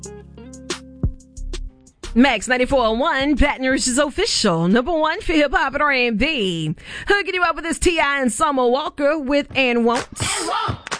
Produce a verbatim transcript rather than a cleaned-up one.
Max ninety-four point one, Baton Rouge's official number one for hip hop and R and B. Hooking you up with this T I and Summer Walker with And Won't.